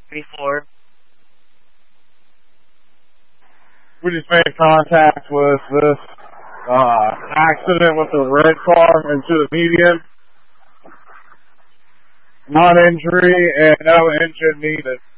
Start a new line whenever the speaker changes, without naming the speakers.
before.
We just made contact with this accident with the red car into the median. Non-injury and no engine needed.